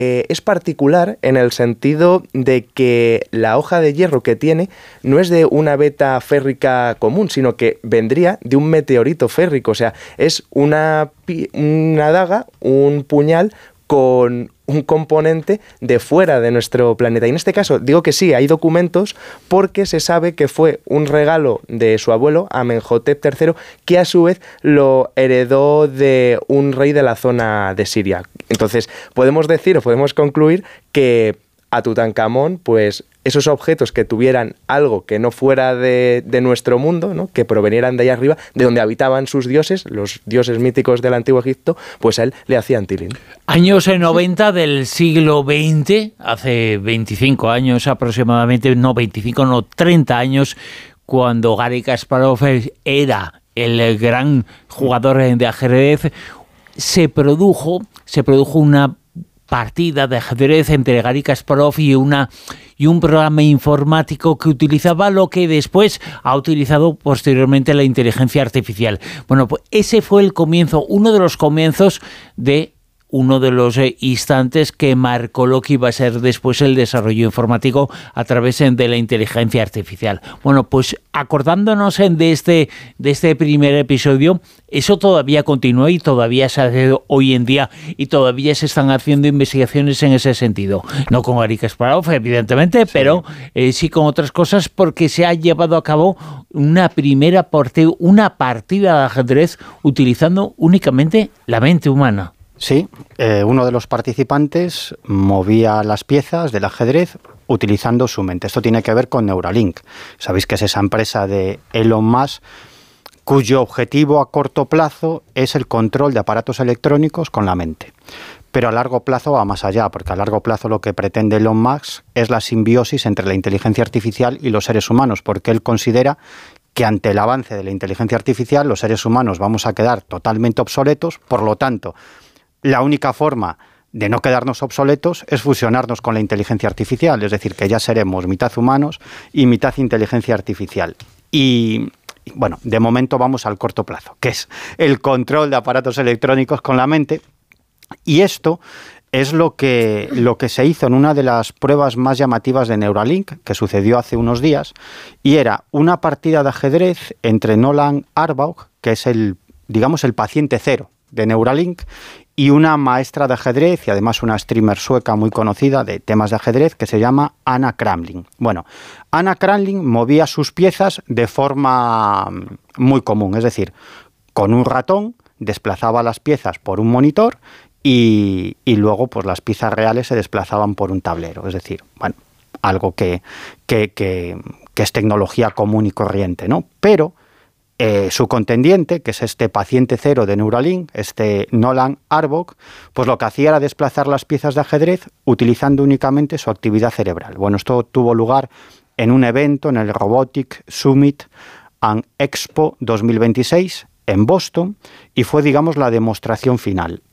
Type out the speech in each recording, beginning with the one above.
Es particular en el sentido de que la hoja de hierro que tiene no es de una veta férrica común, sino que vendría de un meteorito férrico. O sea, es una daga, un puñal con un componente de fuera de nuestro planeta. Y en este caso digo que sí, hay documentos porque se sabe que fue un regalo de su abuelo, Amenhotep III, que a su vez lo heredó de un rey de la zona de Siria. Entonces podemos decir o podemos concluir que a Tutankamón, pues esos objetos que tuvieran algo que no fuera de nuestro mundo, ¿no?, que provenieran de allá arriba, de donde habitaban sus dioses, los dioses míticos del Antiguo Egipto, pues a él le hacían tilín. Años 90 del siglo XX, hace 25 años aproximadamente, no 25, no 30 años, cuando Garry Kasparov era el gran jugador de ajedrez, se produjo una partida de ajedrez entre Garry Kasparov y un programa informático que utilizaba lo que después ha utilizado posteriormente la inteligencia artificial. Bueno, pues ese fue el comienzo, uno de los comienzos de uno de los instantes que marcó lo que iba a ser después el desarrollo informático a través de la inteligencia artificial. Bueno, pues acordándonos de este primer episodio, eso todavía continúa y todavía se hace hoy en día y todavía se están haciendo investigaciones en ese sentido. No con Garry Kasparov, evidentemente, sí, pero sí con otras cosas, porque se ha llevado a cabo una partida de ajedrez utilizando únicamente la mente humana. Sí, uno de los participantes movía las piezas del ajedrez utilizando su mente. Esto tiene que ver con Neuralink. Sabéis que es esa empresa de Elon Musk cuyo objetivo a corto plazo es el control de aparatos electrónicos con la mente. Pero a largo plazo va más allá, porque a largo plazo lo que pretende Elon Musk es la simbiosis entre la inteligencia artificial y los seres humanos, porque él considera que ante el avance de la inteligencia artificial los seres humanos vamos a quedar totalmente obsoletos, por lo tanto, la única forma de no quedarnos obsoletos es fusionarnos con la inteligencia artificial, es decir, que ya seremos mitad humanos y mitad inteligencia artificial. Y bueno, de momento vamos al corto plazo, que es el control de aparatos electrónicos con la mente. Y esto es lo que se hizo en una de las pruebas más llamativas de Neuralink, que sucedió hace unos días, y era una partida de ajedrez entre Nolan Arbaugh, que es el paciente cero de Neuralink, y una maestra de ajedrez y además una streamer sueca muy conocida de temas de ajedrez que se llama Anna Kramling. Bueno, Anna Kramling movía sus piezas de forma muy común, es decir, con un ratón desplazaba las piezas por un monitor y luego pues las piezas reales se desplazaban por un tablero, es decir, bueno, algo que es tecnología común y corriente, ¿no? Pero su contendiente, que es este paciente cero de Neuralink, este Nolan Arbaugh, pues lo que hacía era desplazar las piezas de ajedrez utilizando únicamente su actividad cerebral. Bueno, esto tuvo lugar en un evento, en el Robotic Summit and Expo 2026 en Boston, y fue, digamos, la demostración final.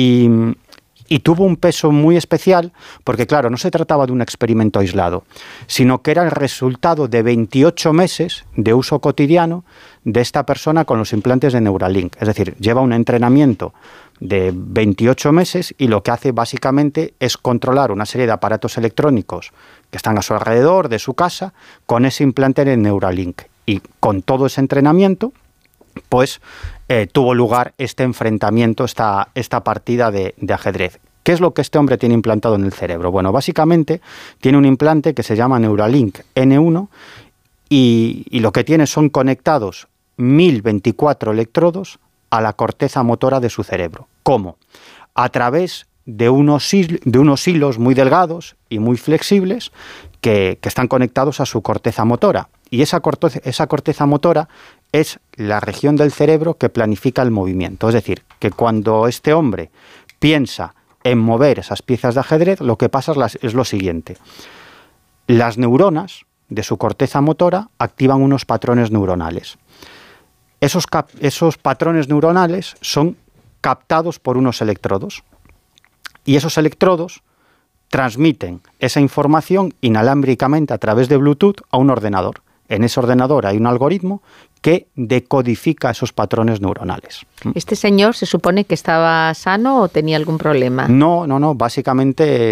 Y tuvo un peso muy especial porque, claro, no se trataba de un experimento aislado, sino que era el resultado de 28 meses de uso cotidiano de esta persona con los implantes de Neuralink. Es decir, lleva un entrenamiento de 28 meses y lo que hace básicamente es controlar una serie de aparatos electrónicos que están a su alrededor, de su casa, con ese implante de Neuralink. Y con todo ese entrenamiento, pues tuvo lugar este enfrentamiento, esta partida de ajedrez. ¿Qué es lo que este hombre tiene implantado en el cerebro? Bueno, básicamente tiene un implante que se llama Neuralink N1 y lo que tiene son conectados 1024 electrodos a la corteza motora de su cerebro. ¿Cómo? A través de unos hilos muy delgados y muy flexibles que están conectados a su corteza motora. Y esa corteza motora es la región del cerebro que planifica el movimiento. Es decir, que cuando este hombre piensa en mover esas piezas de ajedrez, lo que pasa es lo siguiente. Las neuronas de su corteza motora activan unos patrones neuronales. Esos patrones neuronales son captados por unos electrodos. Y esos electrodos transmiten esa información inalámbricamente a través de Bluetooth a un ordenador. En ese ordenador hay un algoritmo que decodifica esos patrones neuronales. ¿Este señor se supone que estaba sano o tenía algún problema? No, básicamente